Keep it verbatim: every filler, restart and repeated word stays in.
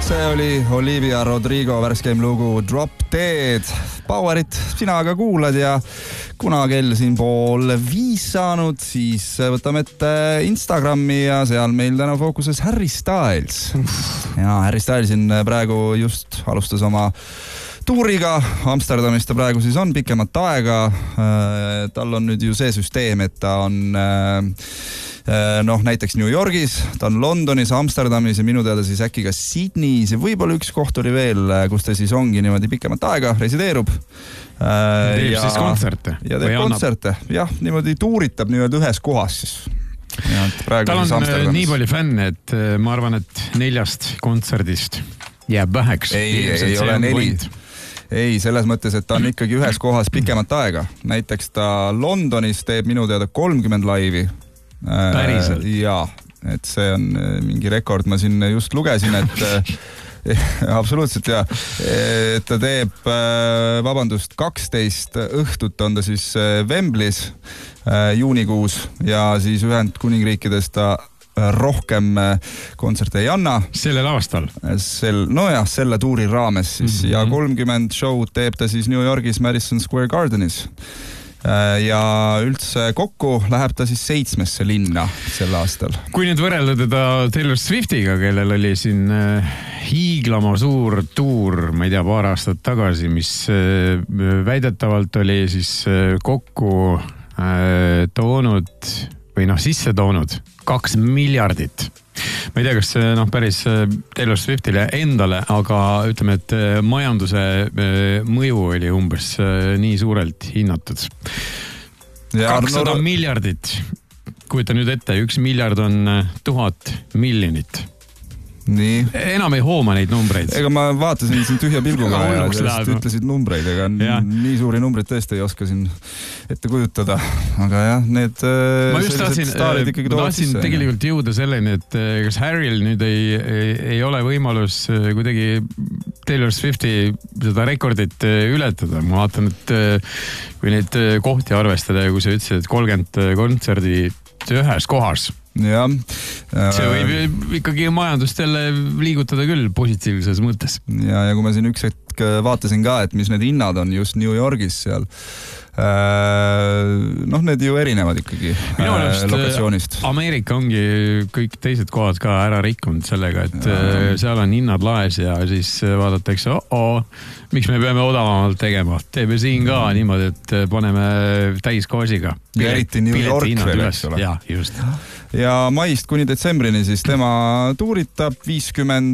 see oli Olivia Rodrigo värskeim lugu Drop Dead. Powerit sina aga kuulad ja kuna kell siin pool viis saanud, siis võtame ette Instagrami ja seal meil täna fookuses Harry Styles. Ja Harry Stylesin praegu just alustas oma tuuriga. Amsterdamis ta praegu siis on pikemat aega. Tal on nüüd ju see süsteem, et ta on noh, näiteks New Yorgis, ta on Londonis, Amsterdamis ja minu teada siis äkki ka Sydneys ja võib-olla üks koht oli veel, kus ta siis ongi niimoodi pikemat aega, resideerub. Teeb ja, siis kontserte. Ja teeb kontserte. Jah, niimoodi tuuritab niimoodi ühes kohas siis. Ja, tal on nii palju fänne, et ma arvan, et neljast kontserdist jääb väheks. Ei, ei, ei ole neli. Ei, selles mõttes, et ta on ikkagi ühes kohas pikemat aega. Näiteks ta Londonis teeb minu teada kolmkümmend laivi. Päriselt. Jaa, et see on mingi rekord. Ma siin just lugesin, et absoluutselt ja, et ta teeb, vabandust, kaksteist õhtut on ta siis Wembleys juunikuus ja siis Ühendkuningriikides ta rohkem kontserte ei anna. Sellel aastal? Sel, no jah, selle tuuri raames siis mm-hmm. ja kolmkümmend show'd teeb ta siis New Yorgis Madison Square Gardenis. Ja üldse kokku läheb ta siis seitsmesse linna sel aastal. Kui nüüd võrrelda teda Taylor Swiftiga, kellel oli siin hiiglama suur tuur, ma ei tea, paar aastat tagasi, mis väidetavalt oli siis kokku toonud või noh, sisse toonud kaks miljardit. Ma ei tea, kas see noh, päris Taylor Swiftile endale, aga ütleme, et majanduse mõju oli umbes nii suurelt hinnatud. kakssada miljardit. Kujuta nüüd ette, üks miljard on tuhat miljonit. Nii. Enam ei hooma neid numbreid. Ega ma vaatasin siin tühja pilguga ja sellest ütlesid numbreid, ega ja. Nii suuri numbreid tõesti ei oska siin ette kujutada. Aga jah, need ma just tahtsin, tahtsin tegelikult jõuda selleni, et kas Harryl nüüd ei, ei, ei ole võimalus kuidagi Taylor Swifti seda rekordit ületada. Ma vaatan, et kui neid kohti arvestada ja kui sa ütlesid, et kolmkümmend kontserdi ühes kohas, ja, see võib ikkagi majandust jälle liigutada küll positiivses mõttes. Ja, ja kui ma siin üks hetk vaatasin ka, et mis need hinnad on just New Yorgis seal, noh, need ju erinevad ikkagi lokatsioonist. Ameerika ongi kõik teised kohad ka ära rikkunud sellega, et ja. Seal on hinnad laes ja siis vaadatakse, oh, miks me peame odavamalt tegema. Teeme siin ka mm. niimoodi, et paneme täiskoosiga. Ja eriti New York veel, eks ole. Ja, just. Ja maist kuni detsembrini siis tema tuuritab viiskümmend